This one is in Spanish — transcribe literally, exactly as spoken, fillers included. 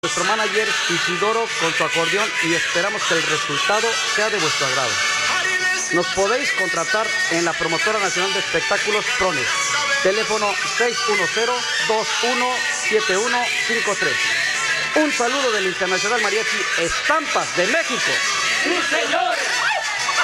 Nuestro manager Isidoro con su acordeón y esperamos que el resultado sea de vuestro agrado. Nos podéis contratar en la Promotora Nacional de Espectáculos Prones. Teléfono seis uno cero, dos uno siete uno cinco tres. Un saludo del Internacional Mariachi Estampas de México. ¡Sí, señor!